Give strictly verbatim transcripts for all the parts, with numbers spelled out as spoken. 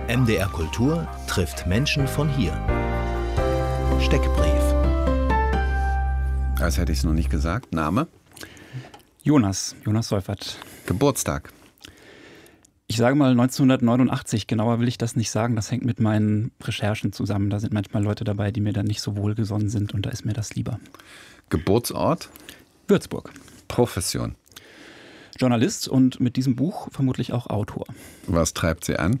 M D R Kultur trifft Menschen von hier. Steckbrief. Als hätte ich es noch nicht gesagt. Name? Jonas, Jonas Seufert. Geburtstag? Ich sage mal neunzehnhundertneunundachtzig, genauer will ich das nicht sagen. Das hängt mit meinen Recherchen zusammen. Da sind manchmal Leute dabei, die mir dann nicht so wohlgesonnen sind und da ist mir das lieber. Geburtsort? Würzburg. Profession? Journalist und mit diesem Buch vermutlich auch Autor. Was treibt Sie an?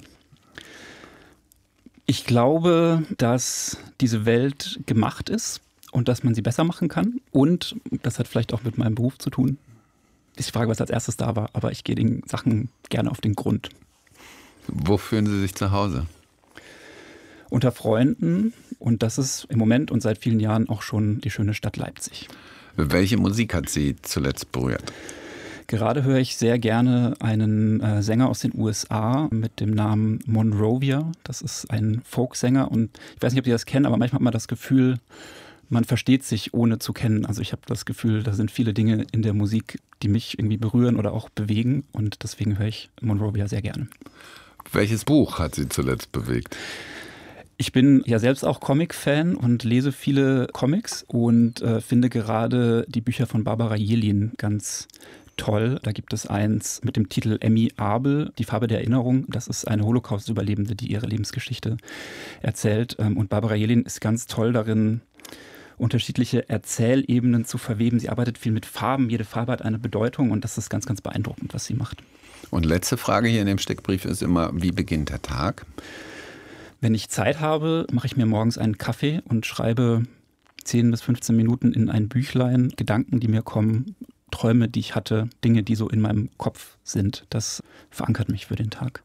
Ich glaube, dass diese Welt gemacht ist und dass man sie besser machen kann. Und das hat vielleicht auch mit meinem Beruf zu tun. Ich frage, was als erstes da war, aber ich gehe den Sachen gerne auf den Grund. Wo fühlen Sie sich zu Hause? Unter Freunden, und das ist im Moment und seit vielen Jahren auch schon die schöne Stadt Leipzig. Welche Musik hat Sie zuletzt berührt? Gerade höre ich sehr gerne einen äh, Sänger aus den U S A mit dem Namen Monrovia. Das ist ein Folksänger und ich weiß nicht, ob Sie das kennen, aber manchmal hat man das Gefühl, man versteht sich ohne zu kennen. Also ich habe das Gefühl, da sind viele Dinge in der Musik, die mich irgendwie berühren oder auch bewegen und deswegen höre ich Monrovia sehr gerne. Welches Buch hat Sie zuletzt bewegt? Ich bin ja selbst auch Comic-Fan und lese viele Comics und äh, finde gerade die Bücher von Barbara Jelin ganz toll. Da gibt es eins mit dem Titel Emmy Abel, die Farbe der Erinnerung. Das ist eine Holocaust-Überlebende, die ihre Lebensgeschichte erzählt. Und Barbara Jelin ist ganz toll darin, unterschiedliche Erzählebenen zu verweben. Sie arbeitet viel mit Farben. Jede Farbe hat eine Bedeutung und das ist ganz, ganz beeindruckend, was sie macht. Und letzte Frage hier in dem Steckbrief ist immer, wie beginnt der Tag? Wenn ich Zeit habe, mache ich mir morgens einen Kaffee und schreibe zehn bis fünfzehn Minuten in ein Büchlein Gedanken, die mir kommen, Träume, die ich hatte, Dinge, die so in meinem Kopf sind. Das verankert mich für den Tag.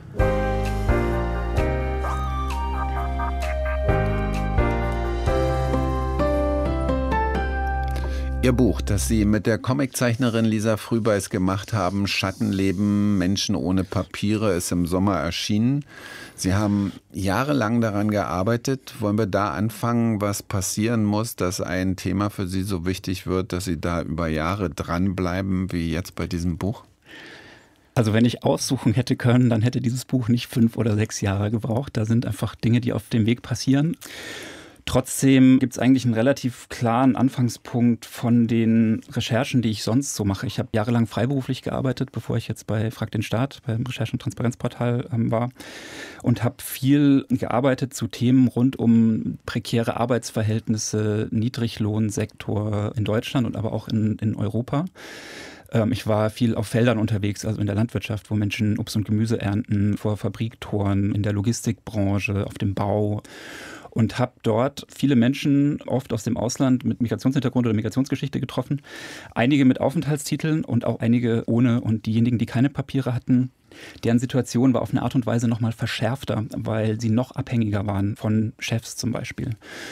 Ihr Buch, das Sie mit der Comiczeichnerin Lisa Frühbeiß gemacht haben, Schattenleben, Menschen ohne Papiere, ist im Sommer erschienen. Sie haben jahrelang daran gearbeitet. Wollen wir da anfangen, was passieren muss, dass ein Thema für Sie so wichtig wird, dass Sie da über Jahre dranbleiben, wie jetzt bei diesem Buch? Also wenn ich aussuchen hätte können, dann hätte dieses Buch nicht fünf oder sechs Jahre gebraucht. Da sind einfach Dinge, die auf dem Weg passieren. Trotzdem gibt es eigentlich einen relativ klaren Anfangspunkt von den Recherchen, die ich sonst so mache. Ich habe jahrelang freiberuflich gearbeitet, bevor ich jetzt bei Frag den Staat, beim Recherchen- und Transparenzportal ähm, war und habe viel gearbeitet zu Themen rund um prekäre Arbeitsverhältnisse, Niedriglohnsektor in Deutschland und aber auch in, in Europa. Ähm, ich war viel auf Feldern unterwegs, also in der Landwirtschaft, wo Menschen Obst und Gemüse ernten, vor Fabriktoren, in der Logistikbranche, auf dem Bau. Und habe dort viele Menschen, oft aus dem Ausland, mit Migrationshintergrund oder Migrationsgeschichte getroffen. Einige mit Aufenthaltstiteln und auch einige ohne. Und diejenigen, die keine Papiere hatten, deren Situation war auf eine Art und Weise noch mal verschärfter, weil sie noch abhängiger waren von Chefs zum Beispiel.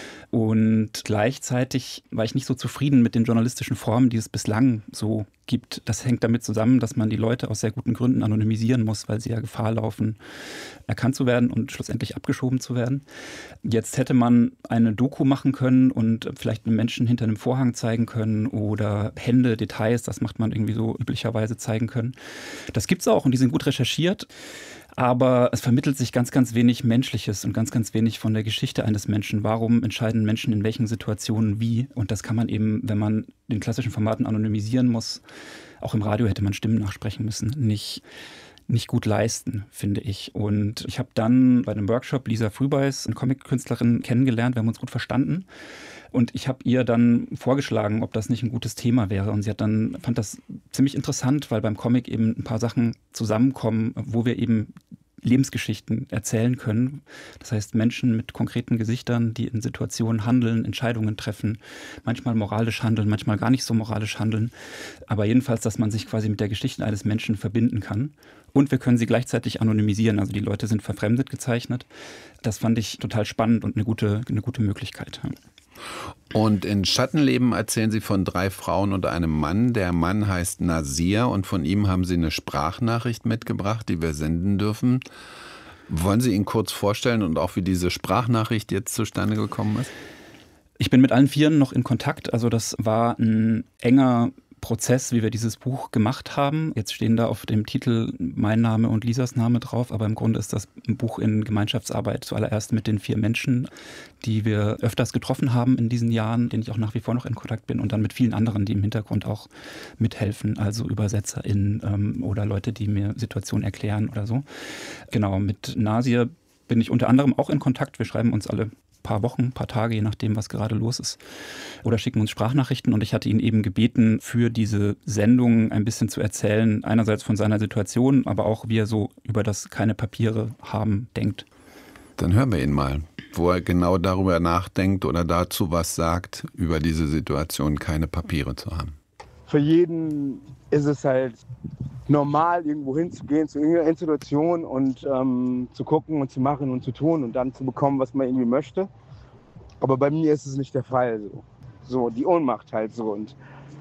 Und gleichzeitig war ich nicht so zufrieden mit den journalistischen Formen, die es bislang so gibt. Das hängt damit zusammen, dass man die Leute aus sehr guten Gründen anonymisieren muss, weil sie ja Gefahr laufen, erkannt zu werden und schlussendlich abgeschoben zu werden. Jetzt hätte man eine Doku machen können und vielleicht einen Menschen hinter einem Vorhang zeigen können oder Hände, Details, das macht man irgendwie so üblicherweise zeigen können. Das gibt's auch und die sind gut recherchiert. Aber es vermittelt sich ganz, ganz wenig Menschliches und ganz, ganz wenig von der Geschichte eines Menschen. Warum entscheiden Menschen in welchen Situationen wie? Und das kann man eben, wenn man den klassischen Formaten anonymisieren muss, auch im Radio hätte man Stimmen nachsprechen müssen, nicht, nicht gut leisten, finde ich. Und ich habe dann bei einem Workshop Lisa Frühbeiß, eine Comic-Künstlerin, kennengelernt. Wir haben uns gut verstanden. Und ich habe ihr dann vorgeschlagen, ob das nicht ein gutes Thema wäre. Und sie hat dann, fand das ziemlich interessant, weil beim Comic eben ein paar Sachen zusammenkommen, wo wir eben Lebensgeschichten erzählen können. Das heißt, Menschen mit konkreten Gesichtern, die in Situationen handeln, Entscheidungen treffen, manchmal moralisch handeln, manchmal gar nicht so moralisch handeln. Aber jedenfalls, dass man sich quasi mit der Geschichte eines Menschen verbinden kann. Und wir können sie gleichzeitig anonymisieren. Also die Leute sind verfremdet gezeichnet. Das fand ich total spannend und eine gute, eine gute Möglichkeit. Und in Schattenleben erzählen Sie von drei Frauen und einem Mann. Der Mann heißt Nasir und von ihm haben Sie eine Sprachnachricht mitgebracht, die wir senden dürfen. Wollen Sie ihn kurz vorstellen und auch wie diese Sprachnachricht jetzt zustande gekommen ist? Ich bin mit allen Vieren noch in Kontakt. Also das war ein enger Prozess, wie wir dieses Buch gemacht haben. Jetzt stehen da auf dem Titel mein Name und Lisas Name drauf, aber im Grunde ist das ein Buch in Gemeinschaftsarbeit zuallererst mit den vier Menschen, die wir öfters getroffen haben in diesen Jahren, denen ich auch nach wie vor noch in Kontakt bin und dann mit vielen anderen, die im Hintergrund auch mithelfen, also UbersetzerInnen ähm, oder Leute, die mir Situationen erklären oder so. Genau, mit Nasir bin ich unter anderem auch in Kontakt. Wir schreiben uns alle paar Wochen, paar Tage, je nachdem, was gerade los ist. Oder schicken uns Sprachnachrichten. Und ich hatte ihn eben gebeten, für diese Sendung ein bisschen zu erzählen, einerseits von seiner Situation, aber auch, wie er so über das keine Papiere haben denkt. Dann hören wir ihn mal, wo er genau darüber nachdenkt oder dazu was sagt, über diese Situation keine Papiere zu haben. Für jeden ist es halt normal, irgendwo hinzugehen, zu irgendeiner Institution und ähm, zu gucken und zu machen und zu tun und dann zu bekommen, was man irgendwie möchte. Aber bei mir ist es nicht der Fall. So, so die Ohnmacht halt so. Und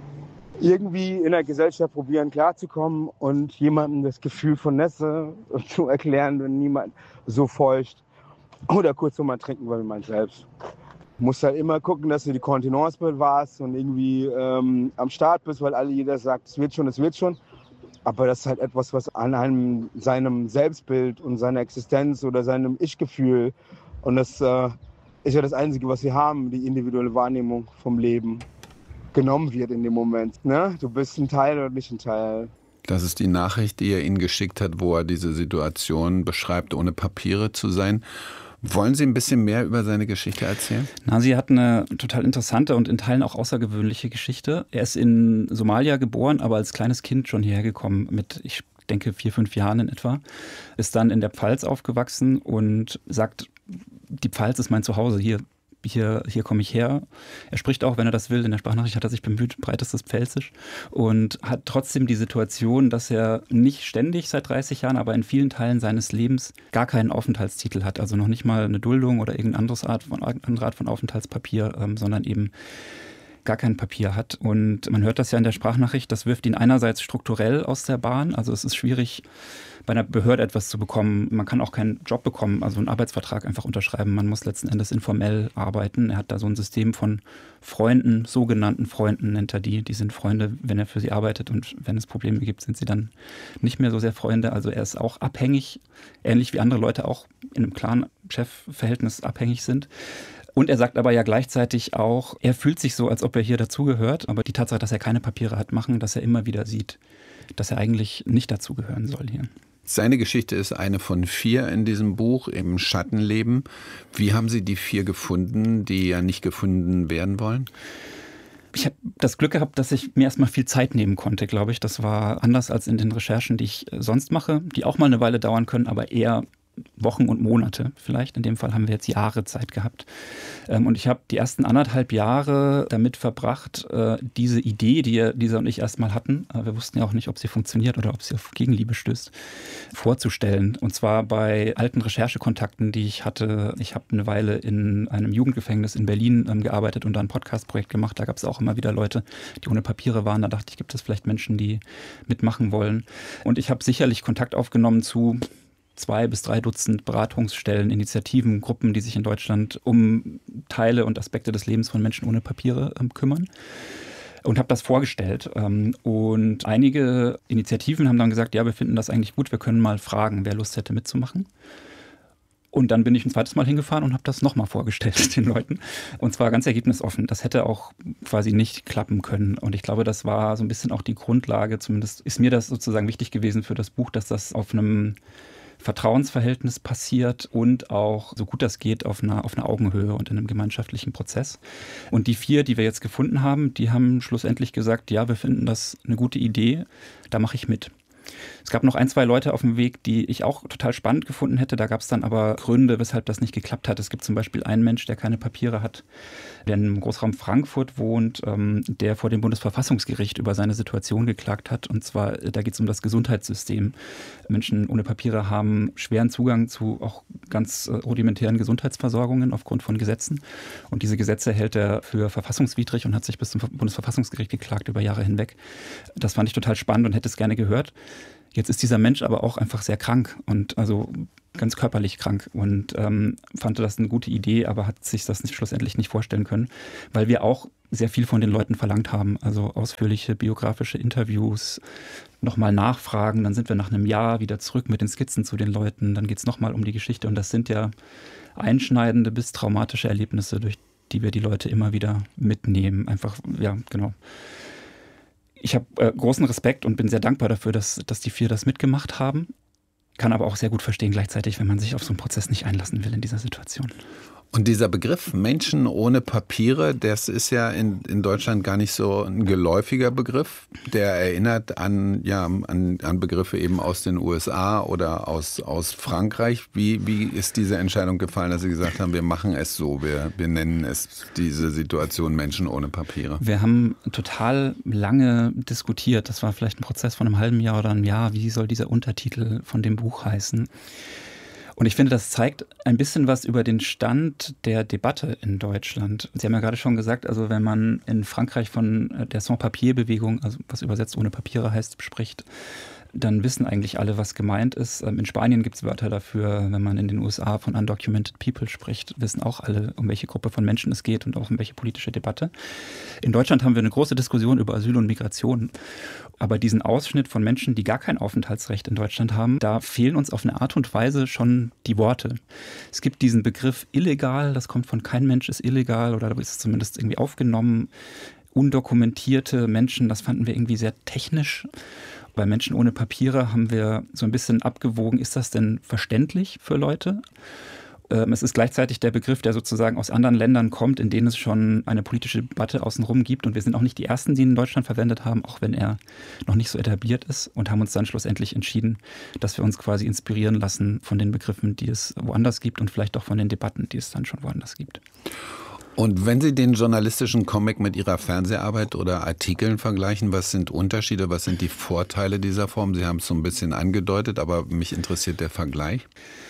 irgendwie in der Gesellschaft probieren klarzukommen und jemandem das Gefühl von Nässe zu erklären, wenn niemand so feucht. Oder kurz mal trinken, weil man selbst. Du musst halt immer gucken, dass du die Kontenance bewahrst und irgendwie ähm, am Start bist, weil alle jeder sagt, es wird schon, es wird schon. Aber das ist halt etwas, was an einem, seinem Selbstbild und seiner Existenz oder seinem Ich-Gefühl, und das äh, ist ja das Einzige, was wir haben, die individuelle Wahrnehmung vom Leben, genommen wird in dem Moment. Ne? Du bist ein Teil oder nicht ein Teil. Das ist die Nachricht, die er Ihnen geschickt hat, wo er diese Situation beschreibt, ohne Papiere zu sein. Wollen Sie ein bisschen mehr über seine Geschichte erzählen? Nasir hat eine total interessante und in Teilen auch außergewöhnliche Geschichte. Er ist in Somalia geboren, aber als kleines Kind schon hierher gekommen mit, ich denke, vier, fünf Jahren in etwa. Ist dann in der Pfalz aufgewachsen und sagt, die Pfalz ist mein Zuhause, hier Hier, hier komme ich her. Er spricht auch, wenn er das will, in der Sprachnachricht hat er sich bemüht, breitestes Pfälzisch und hat trotzdem die Situation, dass er nicht ständig seit dreißig Jahren, aber in vielen Teilen seines Lebens gar keinen Aufenthaltstitel hat. Also noch nicht mal eine Duldung oder irgendeine andere Art von, andere Art von Aufenthaltspapier, ähm, sondern eben gar kein Papier hat. Und man hört das ja in der Sprachnachricht, das wirft ihn einerseits strukturell aus der Bahn. Also es ist schwierig, bei einer Behörde etwas zu bekommen. Man kann auch keinen Job bekommen, also einen Arbeitsvertrag einfach unterschreiben. Man muss letzten Endes informell arbeiten. Er hat da so ein System von Freunden, sogenannten Freunden nennt er die. Die sind Freunde, wenn er für sie arbeitet, und wenn es Probleme gibt, sind sie dann nicht mehr so sehr Freunde. Also er ist auch abhängig, ähnlich wie andere Leute auch in einem klaren Chefverhältnis abhängig sind. Und er sagt aber ja gleichzeitig auch, er fühlt sich so, als ob er hier dazugehört. Aber die Tatsache, dass er keine Papiere hat, machen, dass er immer wieder sieht, dass er eigentlich nicht dazugehören soll hier. Seine Geschichte ist eine von vier in diesem Buch, im Schattenleben. Wie haben Sie die vier gefunden, die ja nicht gefunden werden wollen? Ich habe das Glück gehabt, dass ich mir erstmal viel Zeit nehmen konnte, glaube ich. Das war anders als in den Recherchen, die ich sonst mache, die auch mal eine Weile dauern können, aber eher Wochen und Monate vielleicht. In dem Fall haben wir jetzt Jahre Zeit gehabt. Und ich habe die ersten anderthalb Jahre damit verbracht, diese Idee, die Lisa und ich erstmal hatten, wir wussten ja auch nicht, ob sie funktioniert oder ob sie auf Gegenliebe stößt, vorzustellen. Und zwar bei alten Recherchekontakten, die ich hatte. Ich habe eine Weile in einem Jugendgefängnis in Berlin gearbeitet und da ein Podcast-Projekt gemacht. Da gab es auch immer wieder Leute, die ohne Papiere waren. Da dachte ich, gibt es vielleicht Menschen, die mitmachen wollen. Und ich habe sicherlich Kontakt aufgenommen zu zwei bis drei Dutzend Beratungsstellen, Initiativen, Gruppen, die sich in Deutschland um Teile und Aspekte des Lebens von Menschen ohne Papiere ähm, kümmern. Und habe das vorgestellt. Ähm, und einige Initiativen haben dann gesagt, ja, wir finden das eigentlich gut, wir können mal fragen, wer Lust hätte mitzumachen. Und dann bin ich ein zweites Mal hingefahren und habe das nochmal vorgestellt den Leuten. Und zwar ganz ergebnisoffen. Das hätte auch quasi nicht klappen können. Und ich glaube, das war so ein bisschen auch die Grundlage, zumindest ist mir das sozusagen wichtig gewesen für das Buch, dass das auf einem Vertrauensverhältnis passiert und auch, so gut das geht, auf einer, auf einer Augenhöhe und in einem gemeinschaftlichen Prozess. Und die vier, die wir jetzt gefunden haben, die haben schlussendlich gesagt, ja, wir finden das eine gute Idee, da mache ich mit. Es gab noch ein, zwei Leute auf dem Weg, die ich auch total spannend gefunden hätte. Da gab es dann aber Gründe, weshalb das nicht geklappt hat. Es gibt zum Beispiel einen Mensch, der keine Papiere hat, der im Großraum Frankfurt wohnt, ähm, der vor dem Bundesverfassungsgericht über seine Situation geklagt hat. Und zwar, da geht es um das Gesundheitssystem. Menschen ohne Papiere haben schweren Zugang zu auch ganz äh, rudimentären Gesundheitsversorgungen aufgrund von Gesetzen. Und diese Gesetze hält er für verfassungswidrig und hat sich bis zum Bundesverfassungsgericht geklagt über Jahre hinweg. Das fand ich total spannend und hätte es gerne gehört. Jetzt ist dieser Mensch aber auch einfach sehr krank und also ganz körperlich krank und ähm, fand das eine gute Idee, aber hat sich das nicht, schlussendlich nicht vorstellen können, weil wir auch sehr viel von den Leuten verlangt haben. Also ausführliche biografische Interviews, nochmal nachfragen. Dann sind wir nach einem Jahr wieder zurück mit den Skizzen zu den Leuten. Dann geht es nochmal um die Geschichte. Und das sind ja einschneidende bis traumatische Erlebnisse, durch die wir die Leute immer wieder mitnehmen. Einfach, ja, genau. Ich habe äh, großen Respekt und bin sehr dankbar dafür, dass, dass die vier das mitgemacht haben. Kann aber auch sehr gut verstehen gleichzeitig, wenn man sich auf so einen Prozess nicht einlassen will in dieser Situation. Und dieser Begriff Menschen ohne Papiere, das ist ja in, in Deutschland gar nicht so ein geläufiger Begriff. Der erinnert an, ja, an, an Begriffe eben aus den U S A oder aus, aus Frankreich. Wie, wie ist diese Entscheidung gefallen, dass Sie gesagt haben, wir machen es so, wir, wir nennen es diese Situation Menschen ohne Papiere? Wir haben total lange diskutiert. Das war vielleicht ein Prozess von einem halben Jahr oder einem Jahr. Wie soll dieser Untertitel von dem Buch heißen? Und ich finde, das zeigt ein bisschen was über den Stand der Debatte in Deutschland. Sie haben ja gerade schon gesagt, also wenn man in Frankreich von der Sans-Papier-Bewegung, also was übersetzt ohne Papiere heißt, spricht, dann wissen eigentlich alle, was gemeint ist. In Spanien gibt es Wörter dafür. Wenn man in den U S A von Undocumented People spricht, wissen auch alle, um welche Gruppe von Menschen es geht und auch um welche politische Debatte. In Deutschland haben wir eine große Diskussion über Asyl und Migration. Aber diesen Ausschnitt von Menschen, die gar kein Aufenthaltsrecht in Deutschland haben, da fehlen uns auf eine Art und Weise schon die Worte. Es gibt diesen Begriff illegal, das kommt von kein Mensch ist illegal oder da ist es zumindest irgendwie aufgenommen. Undokumentierte Menschen, das fanden wir irgendwie sehr technisch. Bei Menschen ohne Papiere haben wir so ein bisschen abgewogen, ist das denn verständlich für Leute? Ähm, es ist gleichzeitig der Begriff, der sozusagen aus anderen Ländern kommt, in denen es schon eine politische Debatte außenrum gibt. Und wir sind auch nicht die Ersten, die ihn in Deutschland verwendet haben, auch wenn er noch nicht so etabliert ist. Und haben uns dann schlussendlich entschieden, dass wir uns quasi inspirieren lassen von den Begriffen, die es woanders gibt und vielleicht auch von den Debatten, die es dann schon woanders gibt. Und wenn Sie den journalistischen Comic mit Ihrer Fernseharbeit oder Artikeln vergleichen, was sind Unterschiede, was sind die Vorteile dieser Form? Sie haben es so ein bisschen angedeutet, aber mich interessiert der Vergleich.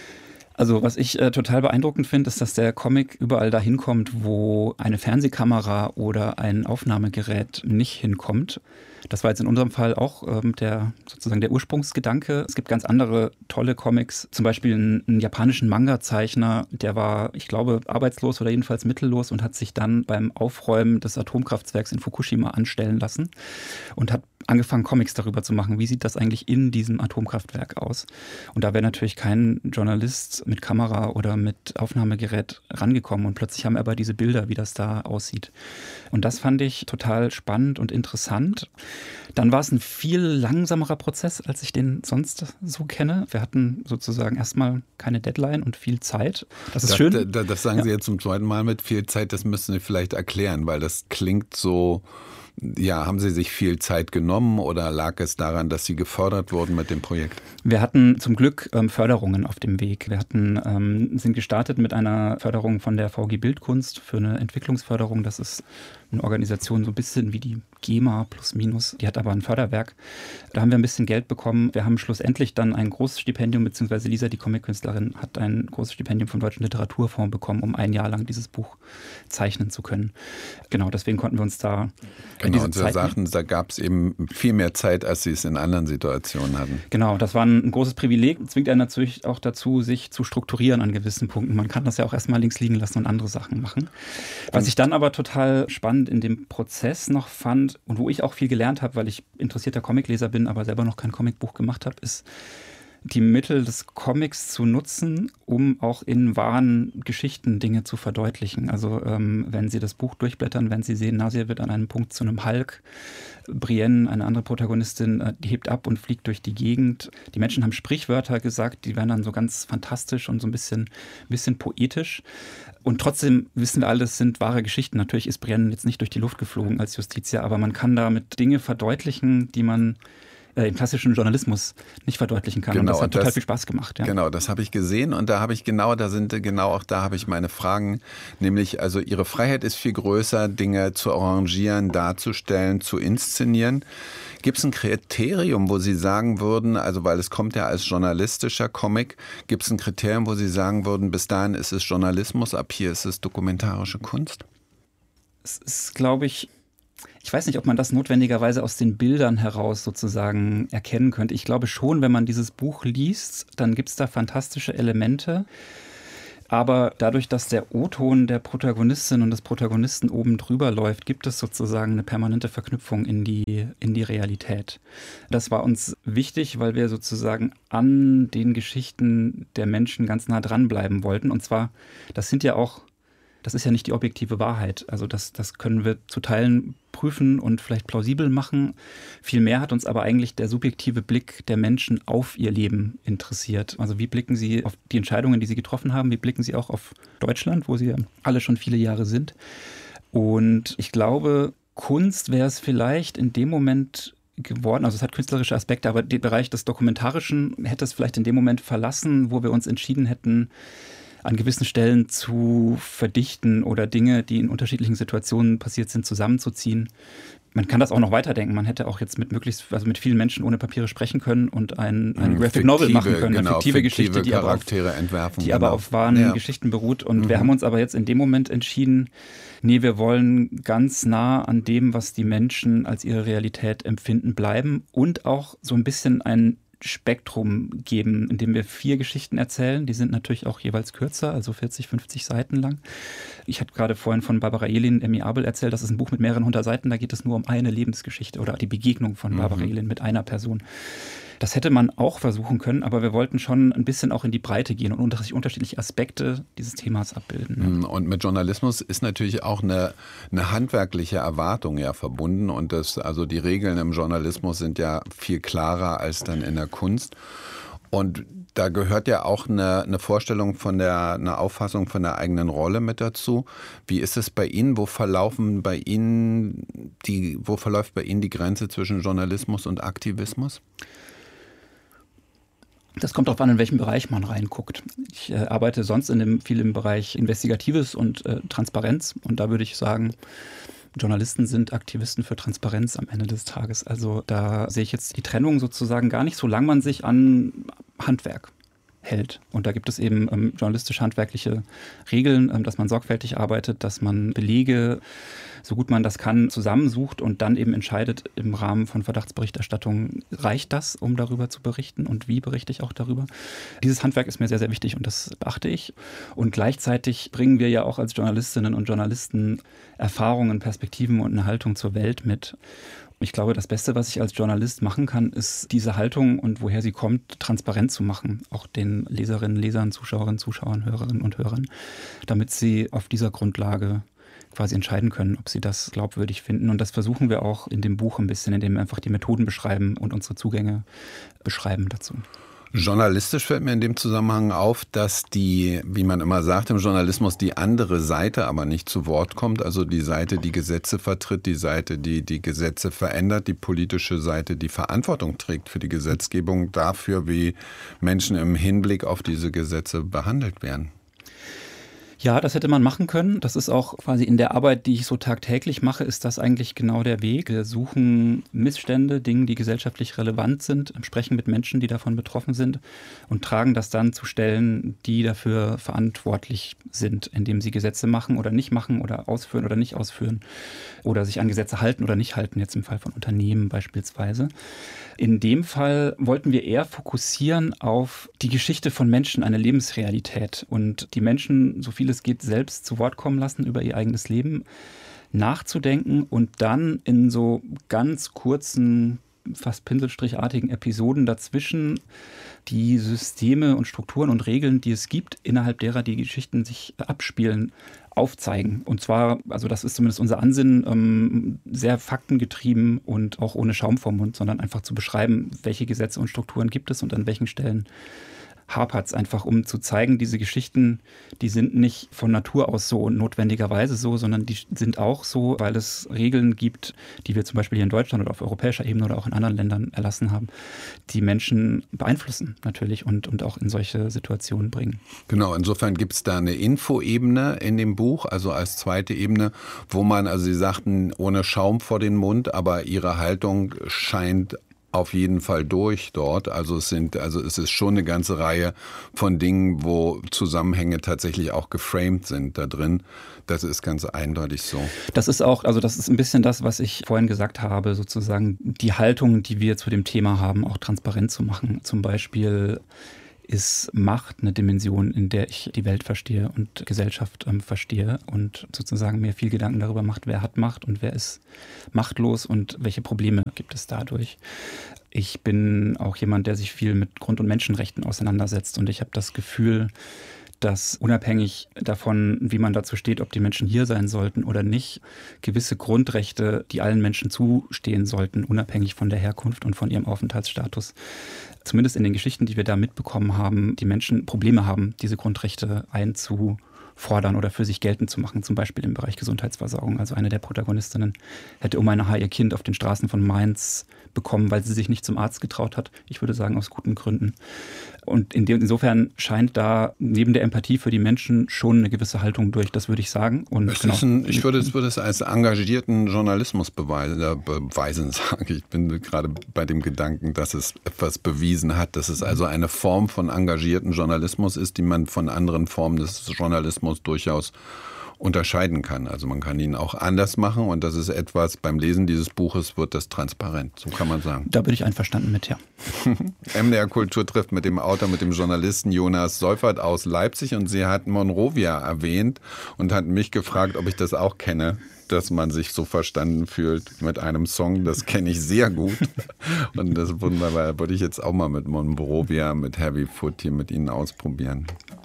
Also was ich äh, total beeindruckend finde, ist, dass der Comic überall dahin kommt, wo eine Fernsehkamera oder ein Aufnahmegerät nicht hinkommt. Das war jetzt in unserem Fall auch ähm, der sozusagen der Ursprungsgedanke. Es gibt ganz andere tolle Comics, zum Beispiel einen, einen japanischen Manga-Zeichner, der war, ich glaube, arbeitslos oder jedenfalls mittellos und hat sich dann beim Aufräumen des Atomkraftwerks in Fukushima anstellen lassen und hat angefangen, Comics darüber zu machen. Wie sieht das eigentlich in diesem Atomkraftwerk aus? Und da wäre natürlich kein Journalist mit Kamera oder mit Aufnahmegerät rangekommen. Und plötzlich haben wir aber diese Bilder, wie das da aussieht. Und das fand ich total spannend und interessant. Dann war es ein viel langsamerer Prozess, als ich den sonst so kenne. Wir hatten sozusagen erstmal keine Deadline und viel Zeit. Das ist das, schön. Das, das sagen ja. Sie jetzt zum zweiten Mal mit viel Zeit. Das müssen Sie vielleicht erklären, weil das klingt so... Ja, haben Sie sich viel Zeit genommen oder lag es daran, dass Sie gefördert wurden mit dem Projekt? Wir hatten zum Glück ähm, Förderungen auf dem Weg. Wir hatten, ähm, sind gestartet mit einer Förderung von der V G Bildkunst für eine Entwicklungsförderung. Das ist eine Organisation so ein bisschen wie die GEMA plus minus. Die hat aber ein Förderwerk. Da haben wir ein bisschen Geld bekommen. Wir haben schlussendlich dann ein großes Stipendium, beziehungsweise Lisa, die Comic-Künstlerin, hat ein großes Stipendium vom Deutschen Literaturfonds bekommen, um ein Jahr lang dieses Buch zeichnen zu können. Genau, deswegen konnten wir uns da Genau, und Sie sagten, da gab es eben viel mehr Zeit, als Sie es in anderen Situationen hatten. Genau, das war ein großes Privileg. Zwingt einen natürlich auch dazu, sich zu strukturieren an gewissen Punkten. Man kann das ja auch erstmal links liegen lassen und andere Sachen machen. Was ich dann aber total spannend in dem Prozess noch fand und wo ich auch viel gelernt habe, weil ich interessierter Comicleser bin, aber selber noch kein Comicbuch gemacht habe, ist die Mittel des Comics zu nutzen, um auch in wahren Geschichten Dinge zu verdeutlichen. Also ähm, wenn Sie das Buch durchblättern, wenn Sie sehen, Nasir wird an einem Punkt zu einem Hulk, Brienne, eine andere Protagonistin, äh, die hebt ab und fliegt durch die Gegend. Die Menschen haben Sprichwörter gesagt, die werden dann so ganz fantastisch und so ein bisschen, bisschen poetisch. Und trotzdem wissen wir alle, es sind wahre Geschichten. Natürlich ist Brienne jetzt nicht durch die Luft geflogen als Justitia, aber man kann damit Dinge verdeutlichen, die man äh, im klassischen Journalismus nicht verdeutlichen kann. Genau, und das hat total das, viel Spaß gemacht. Ja. Genau, das habe ich gesehen und da habe ich genau, da sind genau auch da habe ich meine Fragen, nämlich also Ihre Freiheit ist viel größer, Dinge zu arrangieren, darzustellen, zu inszenieren. Gibt es ein Kriterium, wo Sie sagen würden, also weil es kommt ja als journalistischer Comic, gibt es ein Kriterium, wo Sie sagen würden, bis dahin ist es Journalismus, ab hier ist es dokumentarische Kunst? Es ist, glaube ich, ich weiß nicht, ob man das notwendigerweise aus den Bildern heraus sozusagen erkennen könnte. Ich glaube schon, wenn man dieses Buch liest, dann gibt es da fantastische Elemente. Aber dadurch, dass der O-Ton der Protagonistin und des Protagonisten oben drüber läuft, gibt es sozusagen eine permanente Verknüpfung in die, in die Realität. Das war uns wichtig, weil wir sozusagen an den Geschichten der Menschen ganz nah dranbleiben wollten. Und zwar, das sind ja auch, das ist ja nicht die objektive Wahrheit. Also das, das können wir zu Teilen prüfen und vielleicht plausibel machen. Vielmehr hat uns aber eigentlich der subjektive Blick der Menschen auf ihr Leben interessiert. Also wie blicken sie auf die Entscheidungen, die sie getroffen haben? Wie blicken sie auch auf Deutschland, wo sie ja alle schon viele Jahre sind? Und ich glaube, Kunst wäre es vielleicht in dem Moment geworden, also es hat künstlerische Aspekte, aber den Bereich des Dokumentarischen hätte es vielleicht in dem Moment verlassen, wo wir uns entschieden hätten, an gewissen Stellen zu verdichten oder Dinge, die in unterschiedlichen Situationen passiert sind, zusammenzuziehen. Man kann das auch noch weiterdenken. Man hätte auch jetzt mit möglichst, also mit vielen Menschen ohne Papiere sprechen können und ein, ein Graphic fiktive, Novel machen können, genau, eine fiktive, fiktive Geschichte, die, Charaktere aber auf, entwerfen, die genau. aber auf wahren ja. Geschichten beruht. Und mhm. wir haben uns aber jetzt in dem Moment entschieden, nee, wir wollen ganz nah an dem, was die Menschen als ihre Realität empfinden, bleiben und auch so ein bisschen ein Spektrum geben, in dem wir vier Geschichten erzählen. Die sind natürlich auch jeweils kürzer, also vierzig, fünfzig Seiten lang. Ich hatte gerade vorhin von Barbara Jelin, Emmy Abel erzählt, das ist ein Buch mit mehreren hundert Seiten, da geht es nur um eine Lebensgeschichte oder die Begegnung von Barbara mhm. Jelin mit einer Person. Das hätte man auch versuchen können, aber wir wollten schon ein bisschen auch in die Breite gehen und unterschiedliche Aspekte dieses Themas abbilden. Und mit Journalismus ist natürlich auch eine, eine handwerkliche Erwartung ja verbunden und das, also die Regeln im Journalismus sind ja viel klarer als dann in der Kunst. Und da gehört ja auch eine, eine Vorstellung von der, eine Auffassung von der eigenen Rolle mit dazu. Wie ist es bei Ihnen? Wo verlaufen bei Ihnen die, wo verläuft bei Ihnen die Grenze zwischen Journalismus und Aktivismus? Das kommt darauf an, in welchem Bereich man reinguckt. Ich äh, arbeite sonst in dem, viel im Bereich Investigatives und äh, Transparenz. Und da würde ich sagen, Journalisten sind Aktivisten für Transparenz am Ende des Tages. Also da sehe ich jetzt die Trennung sozusagen gar nicht, solange man sich an Handwerk hält. Und da gibt es eben ähm, journalistisch-handwerkliche Regeln, ähm, dass man sorgfältig arbeitet, dass man Belege, so gut man das kann, zusammensucht und dann eben entscheidet im Rahmen von Verdachtsberichterstattung, reicht das, um darüber zu berichten und wie berichte ich auch darüber. Dieses Handwerk ist mir sehr, sehr wichtig und das beachte ich. Und gleichzeitig bringen wir ja auch als Journalistinnen und Journalisten Erfahrungen, Perspektiven und eine Haltung zur Welt mit. Ich glaube, das Beste, was ich als Journalist machen kann, ist diese Haltung und woher sie kommt, transparent zu machen. Auch den Leserinnen, Lesern, Zuschauerinnen, Zuschauern, Hörerinnen und Hörern, damit sie auf dieser Grundlage quasi entscheiden können, ob sie das glaubwürdig finden. Und das versuchen wir auch in dem Buch ein bisschen, indem wir einfach die Methoden beschreiben und unsere Zugänge beschreiben dazu. Journalistisch fällt mir in dem Zusammenhang auf, dass die, wie man immer sagt im Journalismus, die andere Seite aber nicht zu Wort kommt. Also die Seite, die Gesetze vertritt, die Seite, die die Gesetze verändert, die politische Seite, die Verantwortung trägt für die Gesetzgebung, dafür, wie Menschen im Hinblick auf diese Gesetze behandelt werden. Ja, das hätte man machen können. Das ist auch quasi in der Arbeit, die ich so tagtäglich mache, ist das eigentlich genau der Weg. Wir suchen Missstände, Dinge, die gesellschaftlich relevant sind, sprechen mit Menschen, die davon betroffen sind und tragen das dann zu Stellen, die dafür verantwortlich sind, indem sie Gesetze machen oder nicht machen oder ausführen oder nicht ausführen oder sich an Gesetze halten oder nicht halten, jetzt im Fall von Unternehmen beispielsweise. In dem Fall wollten wir eher fokussieren auf die Geschichte von Menschen, eine Lebensrealität und die Menschen, so viel es geht, selbst zu Wort kommen lassen über ihr eigenes Leben, nachzudenken und dann in so ganz kurzen, fast pinselstrichartigen Episoden dazwischen die Systeme und Strukturen und Regeln, die es gibt, innerhalb derer die Geschichten sich abspielen, aufzeigen. Und zwar, also das ist zumindest unser Ansinnen, ähm, sehr faktengetrieben und auch ohne Schaum vorm Mund, sondern einfach zu beschreiben, welche Gesetze und Strukturen gibt es und an welchen Stellen hapert es, einfach um zu zeigen, diese Geschichten, die sind nicht von Natur aus so und notwendigerweise so, sondern die sind auch so, weil es Regeln gibt, die wir zum Beispiel hier in Deutschland oder auf europäischer Ebene oder auch in anderen Ländern erlassen haben, die Menschen beeinflussen natürlich und, und auch in solche Situationen bringen. Genau, insofern gibt es da eine Infoebene in dem Buch, also als zweite Ebene, wo man, also Sie sagten, ohne Schaum vor den Mund, aber Ihre Haltung scheint auf jeden Fall durch dort. Also es sind, also es ist schon eine ganze Reihe von Dingen, wo Zusammenhänge tatsächlich auch geframed sind da drin. Das ist ganz eindeutig so. Das ist auch, also das ist ein bisschen das, was ich vorhin gesagt habe, sozusagen die Haltung, die wir zu dem Thema haben, auch transparent zu machen. Zum Beispiel ist Macht eine Dimension, in der ich die Welt verstehe und Gesellschaft ähm, verstehe und sozusagen mir viel Gedanken darüber macht, wer hat Macht und wer ist machtlos und welche Probleme gibt es dadurch. Ich bin auch jemand, der sich viel mit Grund- und Menschenrechten auseinandersetzt und ich habe das Gefühl, dass unabhängig davon, wie man dazu steht, ob die Menschen hier sein sollten oder nicht, gewisse Grundrechte, die allen Menschen zustehen sollten, unabhängig von der Herkunft und von ihrem Aufenthaltsstatus, zumindest in den Geschichten, die wir da mitbekommen haben, die Menschen Probleme haben, diese Grundrechte einzufordern oder für sich geltend zu machen, zum Beispiel im Bereich Gesundheitsversorgung. Also eine der Protagonistinnen hätte um eine Haar ihr Kind auf den Straßen von Mainz bekommen, weil sie sich nicht zum Arzt getraut hat. Ich würde sagen, aus guten Gründen. Und in dem, insofern scheint da neben der Empathie für die Menschen schon eine gewisse Haltung durch, das würde ich sagen. Und es genau. ist ein, ich würde es, würde es als engagierten Journalismus beweisen, äh, beweisen sagen. Ich bin gerade bei dem Gedanken, dass es etwas bewiesen hat, dass es also eine Form von engagierten Journalismus ist, die man von anderen Formen des Journalismus durchaus unterscheiden kann. Also man kann ihn auch anders machen und das ist etwas, beim Lesen dieses Buches wird das transparent, so kann man sagen. Da bin ich einverstanden mit, ja. M D R Kultur trifft mit dem Autor, mit dem Journalisten Jonas Seufert aus Leipzig und sie hat Monrovia erwähnt und hat mich gefragt, ob ich das auch kenne, dass man sich so verstanden fühlt mit einem Song. Das kenne ich sehr gut und das wunderbar, würde ich jetzt auch mal mit Monrovia, mit Heavy Foot hier mit Ihnen ausprobieren.